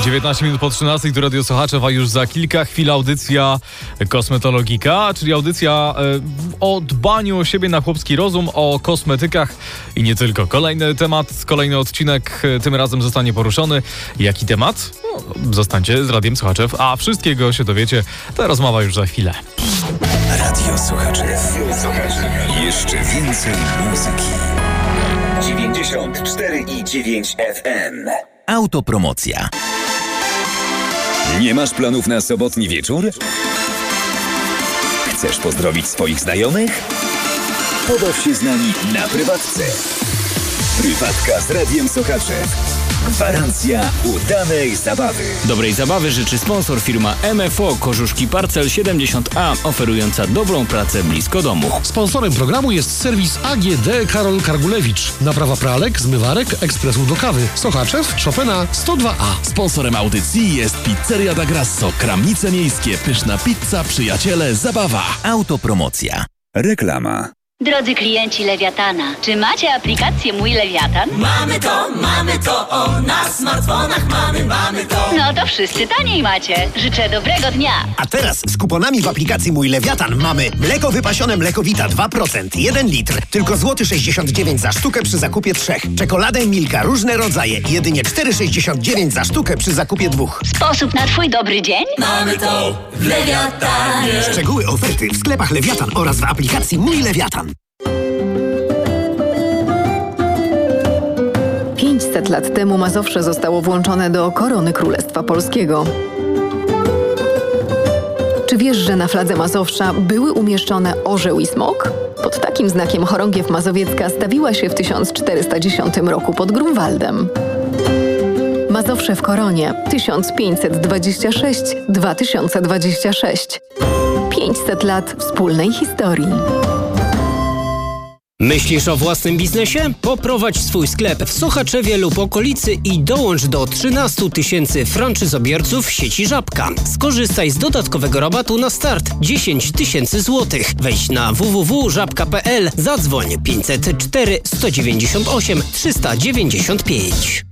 19 minut po 13, tu Radio Sochaczew, a już za kilka chwil audycja Kosmetologika, czyli audycja o dbaniu o siebie na chłopski rozum, o kosmetykach i nie tylko. Kolejny temat, kolejny odcinek tym razem zostanie poruszony. Jaki temat? No, zostańcie z Radiem Sochaczew, a wszystkiego się dowiecie. Ta rozmowa już za chwilę. Radio Sochaczew. Jeszcze więcej muzyki. 94,9 FM. Autopromocja. Nie masz planów na sobotni wieczór? Chcesz pozdrowić swoich znajomych? Pobaw się z nami na prywatce. Prywatka z Radiem Sochaczew. Gwarancja udanej zabawy. Dobrej zabawy życzy sponsor firma MFO Kożuszki Parcel 70A, oferująca dobrą pracę blisko domu. Sponsorem programu jest serwis AGD Karol Kargulewicz. Naprawa pralek, zmywarek, ekspresów do kawy. Sochaczew, Chopina 102A. Sponsorem audycji jest Pizzeria da Grasso, Kramnice Miejskie, pyszna pizza, przyjaciele, zabawa. Autopromocja. Reklama. Drodzy klienci Lewiatana, czy macie aplikację Mój Lewiatan? Mamy to, na smartfonach mamy to. No to wszyscy taniej macie. Życzę dobrego dnia. A teraz z kuponami w aplikacji Mój Lewiatan mamy mleko wypasione Mlekowita 2%, 1 litr, tylko złoty 69 za sztukę przy zakupie 3. Czekoladę Milka, różne rodzaje, jedynie 4,69 za sztukę przy zakupie 2. Sposób na twój dobry dzień? Mamy to w Lewiatanie. Szczegóły oferty w sklepach Lewiatan oraz w aplikacji Mój Lewiatan. 500 lat temu Mazowsze zostało włączone do korony Królestwa Polskiego. Czy wiesz, że na fladze Mazowsza były umieszczone orzeł i smok? Pod takim znakiem chorągiew mazowiecka stawiła się w 1410 roku pod Grunwaldem. Mazowsze w koronie 1526-2026. 500 lat wspólnej historii. Myślisz o własnym biznesie? Poprowadź swój sklep w Sochaczewie lub okolicy i dołącz do 13 000 franczyzobiorców sieci Żabka. Skorzystaj z dodatkowego rabatu na start 10 000 złotych. Wejdź na www.żabka.pl, zadzwoń 504 198 395.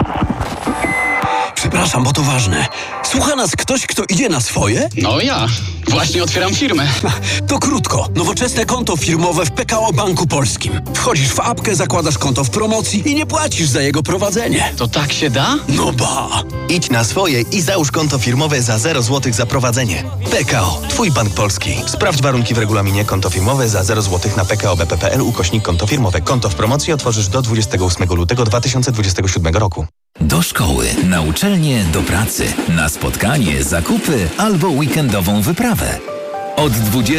Przepraszam, bo to ważne. Słucha nas ktoś, kto idzie na swoje? No ja. Właśnie otwieram firmę. To krótko. Nowoczesne konto firmowe w PKO Banku Polskim. Wchodzisz w apkę, zakładasz konto w promocji i nie płacisz za jego prowadzenie. To tak się da? No ba! Idź na swoje i załóż konto firmowe za 0 zł za prowadzenie. PKO. Twój bank polski. Sprawdź warunki w regulaminie. Konto firmowe za 0 zł na pkobp.pl/konto firmowe. Konto w promocji otworzysz do 28 lutego 2027 roku. Do szkoły, na uczelnię, do pracy, na spotkanie, zakupy albo weekendową wyprawę. Od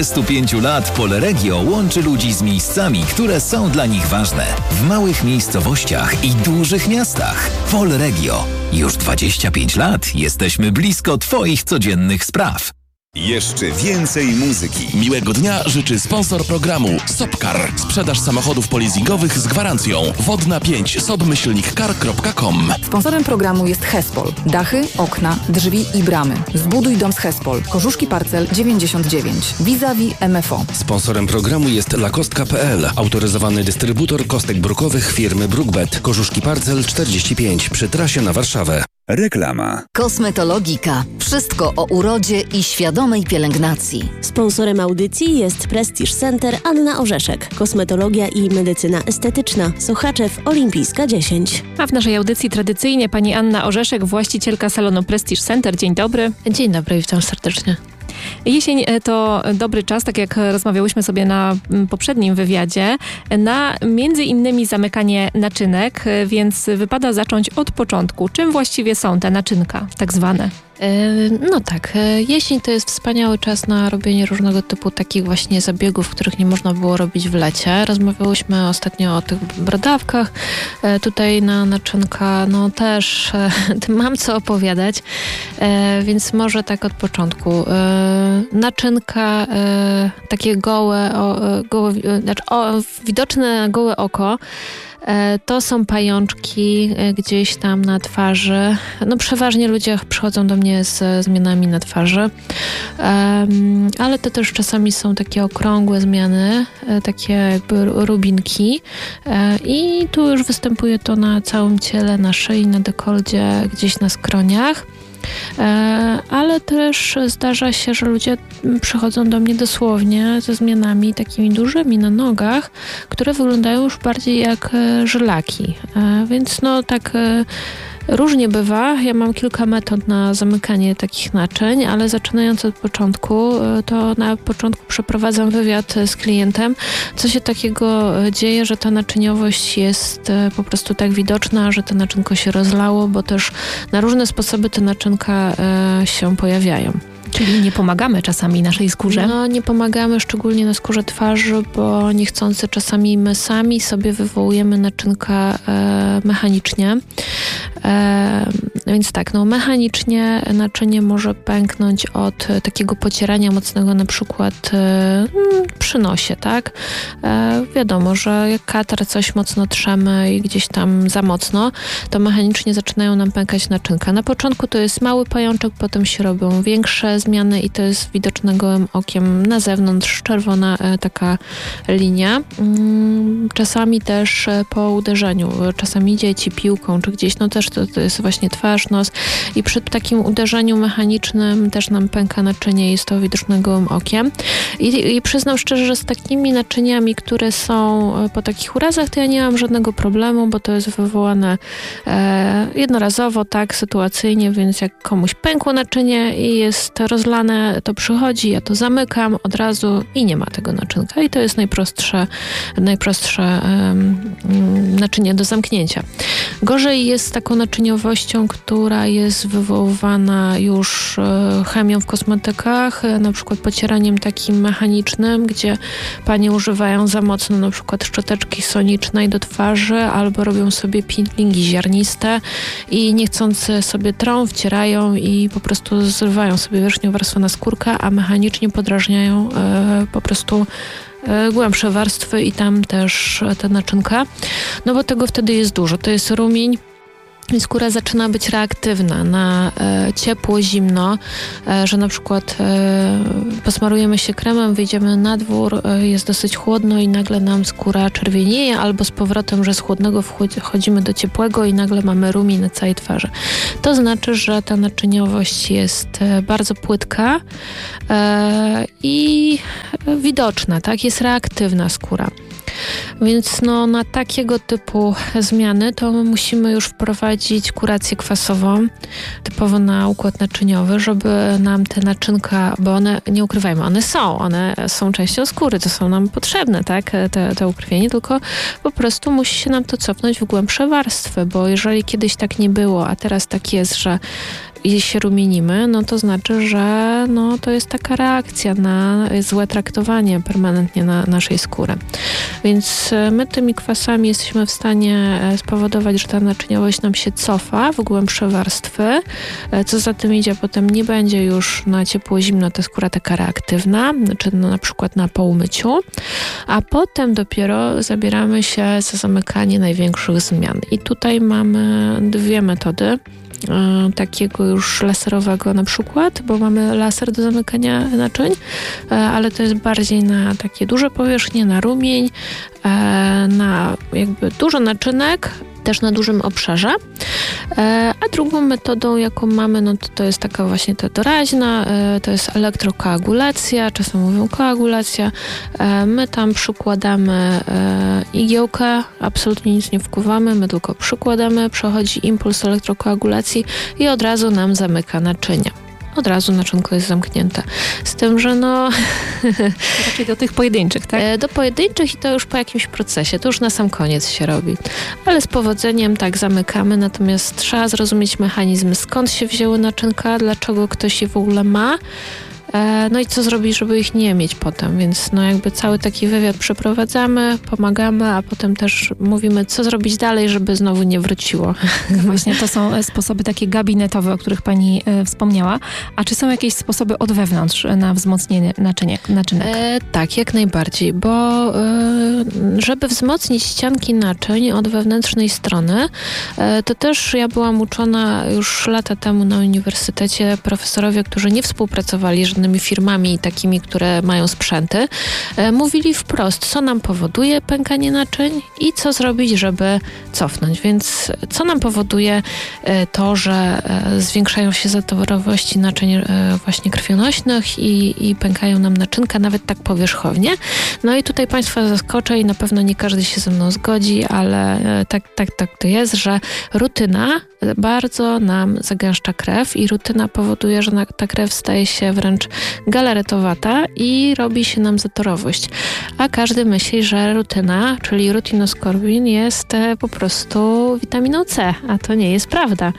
25 lat Polregio łączy ludzi z miejscami, które są dla nich ważne. W małych miejscowościach i dużych miastach. Polregio. Już 25 lat jesteśmy blisko Twoich codziennych spraw. Jeszcze więcej muzyki. Miłego dnia życzy sponsor programu Sopcar. Sprzedaż samochodów polizingowych z gwarancją. Wodna 5 sob-car.com. Sponsorem programu jest Hespol. Dachy, okna, drzwi i bramy. Zbuduj dom z Hespol. Kożuszki Parcel 99. Vis-a-vis MFO. Sponsorem programu jest lakostka.pl. Autoryzowany dystrybutor kostek brukowych firmy Brookbet. Kożuszki Parcel 45 przy trasie na Warszawę. Reklama. Kosmetologika. Wszystko o urodzie i świadomej pielęgnacji. Sponsorem audycji jest Prestige Center Anna Orzeszek. Kosmetologia i medycyna estetyczna. Sochaczew Olimpijska 10. A w naszej audycji tradycyjnie pani Anna Orzeszek, właścicielka salonu Prestige Center. Dzień dobry. Dzień dobry, witam serdecznie. Jesień to dobry czas, tak jak rozmawiałyśmy sobie na poprzednim wywiadzie, na między innymi zamykanie naczynek, więc wypada zacząć od początku. Czym właściwie są te naczynka, tak zwane? No tak, jesień to jest wspaniały czas na robienie różnego typu takich właśnie zabiegów, których nie można było robić w lecie. Rozmawiałyśmy ostatnio o tych brodawkach. Tutaj na naczynka, no też mam co opowiadać, więc może tak od początku. Naczynka takie gołe, widoczne na gołe oko, To są pajączki gdzieś tam na twarzy. No przeważnie ludzie przychodzą do mnie z zmianami na twarzy, ale to też czasami są takie okrągłe zmiany, takie jakby rubinki i tu już występuje to na całym ciele, na szyi, na dekolcie, gdzieś na skroniach. Ale też zdarza się, że ludzie przychodzą do mnie dosłownie ze zmianami takimi dużymi na nogach, które wyglądają już bardziej jak żylaki. Więc no tak różnie bywa. Ja mam kilka metod na zamykanie takich naczyń, ale zaczynając od początku, to na początku przeprowadzam wywiad z klientem, co się takiego dzieje, że ta naczyniowość jest po prostu tak widoczna, że to naczynko się rozlało, bo też na różne sposoby te naczynka się pojawiają. Czyli nie pomagamy czasami naszej skórze? No, nie pomagamy, szczególnie na skórze twarzy, bo niechcący czasami my sami sobie wywołujemy naczynka mechanicznie. Więc tak, no mechanicznie naczynie może pęknąć od takiego pocierania mocnego, na przykład przy nosie, tak? Wiadomo, że jak katar coś mocno trzemy i gdzieś tam za mocno, to mechanicznie zaczynają nam pękać naczynka. Na początku to jest mały pajączek, potem się robią większe zmiany i to jest widoczne gołym okiem na zewnątrz, czerwona taka linia. Czasami też po uderzeniu, czasami dzieci piłką, czy gdzieś, no też to jest właśnie twarz, nos i przy takim uderzeniu mechanicznym też nam pęka naczynie, jest to widoczne gołym okiem. I przyznam szczerze, że z takimi naczyniami, które są po takich urazach, to ja nie mam żadnego problemu, bo to jest wywołane jednorazowo, tak, sytuacyjnie, więc jak komuś pękło naczynie i jest rozlane, to przychodzi, ja to zamykam od razu i nie ma tego naczynka. I to jest najprostsze naczynie do zamknięcia. Gorzej jest z taką naczyniowością, która jest wywoływana już chemią w kosmetykach, na przykład pocieraniem takim mechanicznym, gdzie panie używają za mocno na przykład szczoteczki sonicznej do twarzy albo robią sobie peelingi ziarniste i niechcący sobie trą, wcierają i po prostu zrywają sobie wierzchnią warstwę na skórkę, a mechanicznie podrażniają po prostu głębsze warstwy i tam też te naczynka. No bo tego wtedy jest dużo. To jest rumień. I skóra zaczyna być reaktywna na ciepło, zimno, że na przykład posmarujemy się kremem, wyjdziemy na dwór, jest dosyć chłodno i nagle nam skóra czerwienieje, albo z powrotem, że z chłodnego wchodzimy do ciepłego i nagle mamy rumień na całej twarzy. To znaczy, że ta naczyniowość jest bardzo płytka i widoczna, tak? Jest reaktywna skóra. Więc no, na takiego typu zmiany to musimy już wprowadzić kurację kwasową, typowo na układ naczyniowy, żeby nam te naczynka, bo one, nie ukrywajmy, one są częścią skóry, to są nam potrzebne, tak, te ukrwienie, tylko po prostu musi się nam to cofnąć w głębsze warstwy, bo jeżeli kiedyś tak nie było, a teraz tak jest, że się rumienimy, no to znaczy, że no, to jest taka reakcja na złe traktowanie permanentnie na naszej skóry. Więc my tymi kwasami jesteśmy w stanie spowodować, że ta naczyniowość nam się cofa w głębsze warstwy. Co za tym idzie, potem nie będzie już na ciepło-zimno ta skóra taka reaktywna, czy na przykład na po umyciu, a potem dopiero zabieramy się za zamykanie największych zmian. I tutaj mamy dwie metody. Takiego już laserowego na przykład, bo mamy laser do zamykania naczyń, ale to jest bardziej na takie duże powierzchnie, na rumień, na jakby dużo naczynek, też na dużym obszarze. A drugą metodą, jaką mamy, no to jest taka właśnie ta doraźna, to jest elektrokoagulacja, czasem mówią koagulacja. My tam przykładamy igiełkę, absolutnie nic nie wkuwamy, my tylko przykładamy, przechodzi impuls elektrokoagulacji i od razu nam zamyka naczynia. Od razu naczynko jest zamknięte. Z tym, że no... Raczej do tych pojedynczych, tak? Do pojedynczych i to już po jakimś procesie. To już na sam koniec się robi. Ale z powodzeniem tak zamykamy, natomiast trzeba zrozumieć mechanizm, skąd się wzięły naczynka, dlaczego ktoś je w ogóle ma. No i co zrobić, żeby ich nie mieć potem, więc no jakby cały taki wywiad przeprowadzamy, pomagamy, a potem też mówimy, co zrobić dalej, żeby znowu nie wróciło. Właśnie to są sposoby takie gabinetowe, o których pani wspomniała. A czy są jakieś sposoby od wewnątrz na wzmocnienie naczynek? Tak, jak najbardziej, bo żeby wzmocnić ścianki naczyń od wewnętrznej strony, to też ja byłam uczona już lata temu na uniwersytecie. Profesorowie, którzy nie współpracowali z żadnymi firmami takimi, które mają sprzęty, mówili wprost, co nam powoduje pękanie naczyń i co zrobić, żeby cofnąć. Więc co nam powoduje to, że zwiększają się zatorowości naczyń właśnie krwionośnych i pękają nam naczynka, nawet tak powierzchownie. No i tutaj Państwa zaskoczę i na pewno nie każdy się ze mną zgodzi, ale tak to jest, że rutyna bardzo nam zagęszcza krew i rutyna powoduje, że ta krew staje się wręcz galaretowata i robi się nam zatorowość. A każdy myśli, że rutyna, czyli rutinoskorbin jest po prostu witaminą C, a to nie jest prawda.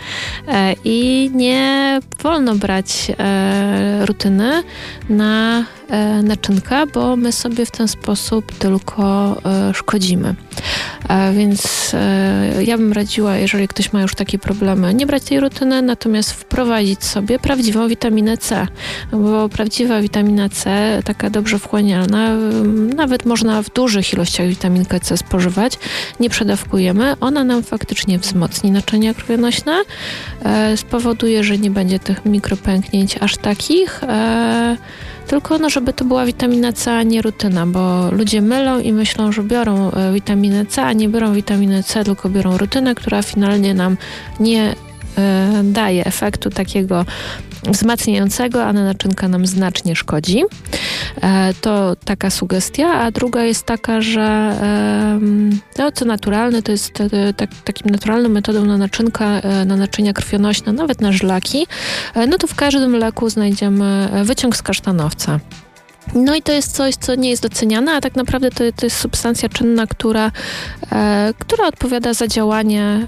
I nie wolno brać rutyny na naczynka, bo my sobie w ten sposób tylko szkodzimy. Więc ja bym radziła, jeżeli ktoś ma już takie problemy, nie brać tej rutyny, natomiast wprowadzić sobie prawdziwą witaminę C, bo prawdziwa witamina C, taka dobrze wchłanialna, nawet można w dużych ilościach witaminkę C spożywać, nie przedawkujemy, ona nam faktycznie wzmocni naczynia krwionośne, spowoduje, że nie będzie tych mikropęknięć aż takich, tylko żeby to była witamina C, a nie rutyna, bo ludzie mylą i myślą, że biorą witaminę C, a nie biorą witaminy C, tylko biorą rutynę, która finalnie nam nie daje efektu takiego wzmacniającego, a na naczynka nam znacznie szkodzi. To taka sugestia, a druga jest taka, że to co naturalne, to jest takim naturalną metodą na naczynka, na naczynia krwionośne, nawet na żylaki, no to w każdym leku znajdziemy wyciąg z kasztanowca. No i to jest coś, co nie jest doceniane, a tak naprawdę to jest substancja czynna, która odpowiada za działanie,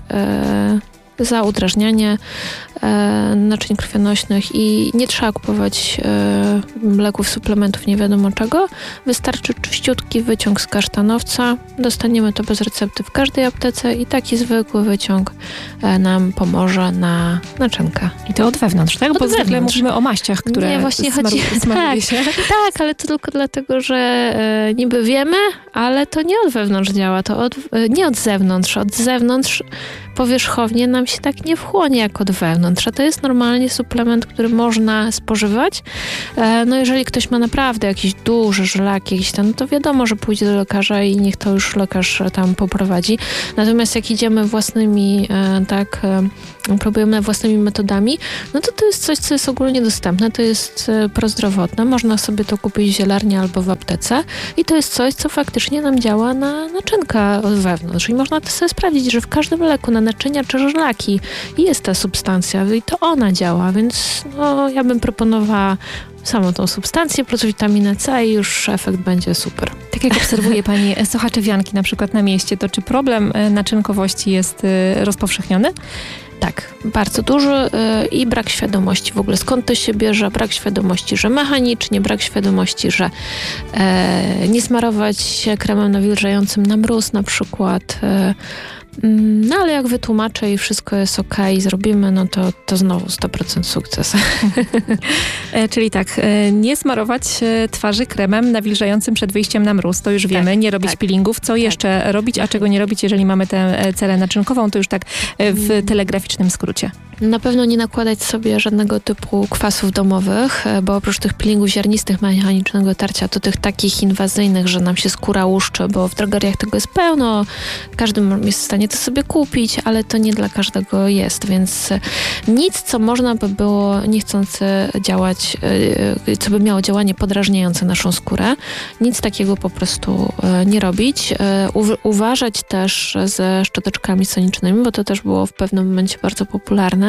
za udrażnianie naczyń krwionośnych i nie trzeba kupować leków, suplementów, nie wiadomo czego. Wystarczy czyściutki wyciąg z kasztanowca. Dostaniemy to bez recepty w każdej aptece i taki zwykły wyciąg nam pomoże na naczynkę. I to od wewnątrz, tak? Bo zwykle mówimy o maściach, które nie, właśnie smaruje się. Tak, ale to tylko dlatego, że niby wiemy, ale to nie od wewnątrz działa, to nie od zewnątrz. Od zewnątrz powierzchownie nam się tak nie wchłonie jak od wewnątrz. A to jest normalnie suplement, który można spożywać. No jeżeli ktoś ma naprawdę jakiś duży żylak, jakiś tam, no to wiadomo, że pójdzie do lekarza i niech to już lekarz tam poprowadzi. Natomiast jak idziemy własnymi, próbujemy własnymi metodami, no to jest coś, co jest ogólnie dostępne. To jest prozdrowotne. Można sobie to kupić w zielarni albo w aptece i to jest coś, co faktycznie nam działa na naczynka od wewnątrz. I można to sobie sprawdzić, że w każdym leku na naczynia czy żylaki jest ta substancja i to ona działa, więc ja bym proponowała samą tą substancję plus witaminę C i już efekt będzie super. Tak jak obserwuje pani sochaczewianki na przykład na mieście, to czy problem naczynkowości jest rozpowszechniony? Tak, bardzo duży i brak świadomości w ogóle, skąd to się bierze, brak świadomości, że mechanicznie, brak świadomości, że nie smarować się kremem nawilżającym na mróz na przykład. No ale jak wytłumaczę i wszystko jest okej, zrobimy, no to znowu 100% sukces. Czyli tak, nie smarować twarzy kremem nawilżającym przed wyjściem na mróz, to już wiemy, nie robić peelingów. Co jeszcze robić, a czego nie robić, jeżeli mamy tę cerę naczynkową, to już tak w telegraficznym skrócie. Na pewno nie nakładać sobie żadnego typu kwasów domowych, bo oprócz tych peelingów ziarnistych mechanicznego tarcia, to tych takich inwazyjnych, że nam się skóra łuszczy, bo w drogeriach tego jest pełno, każdy jest w stanie to sobie kupić, ale to nie dla każdego jest, więc nic, co można by było niechcący działać, co by miało działanie podrażniające naszą skórę, nic takiego po prostu nie robić. Uważać też ze szczoteczkami sonicznymi, bo to też było w pewnym momencie bardzo popularne.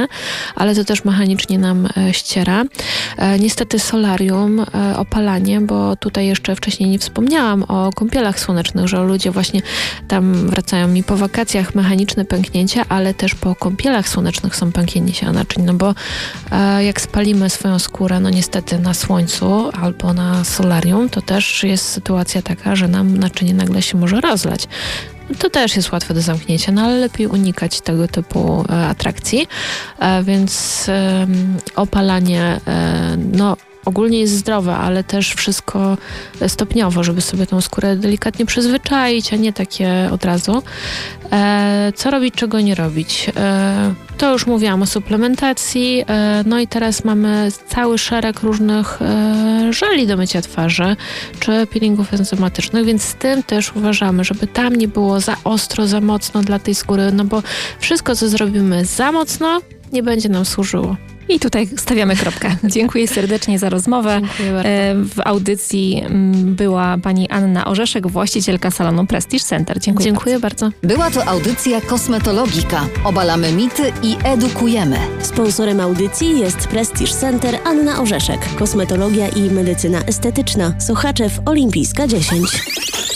fajne, ale to też mechanicznie nam ściera. Niestety solarium, opalanie, bo tutaj jeszcze wcześniej nie wspomniałam o kąpielach słonecznych, że ludzie właśnie tam wracają mi po wakacjach, mechaniczne pęknięcia, ale też po kąpielach słonecznych są pęknięcia naczyń, no bo jak spalimy swoją skórę, no niestety na słońcu albo na solarium, to też jest sytuacja taka, że nam naczynie nagle się może rozlać. To też jest łatwe do zamknięcia, no ale lepiej unikać tego typu atrakcji, więc opalanie, no ogólnie jest zdrowe, ale też wszystko stopniowo, żeby sobie tą skórę delikatnie przyzwyczaić, a nie takie od razu. Co robić, czego nie robić? To już mówiłam o suplementacji, no i teraz mamy cały szereg różnych żeli do mycia twarzy, czy peelingów enzymatycznych, więc z tym też uważamy, żeby tam nie było za ostro, za mocno dla tej skóry, no bo wszystko, co zrobimy za mocno, nie będzie nam służyło. I tutaj stawiamy kropkę. Dziękuję serdecznie za rozmowę. W audycji była pani Anna Orzeszek, właścicielka salonu Prestige Center. Dziękuję bardzo. Była to audycja Kosmetologika. Obalamy mity i edukujemy. Sponsorem audycji jest Prestige Center Anna Orzeszek. Kosmetologia i medycyna estetyczna. Sochaczew Olimpijska 10.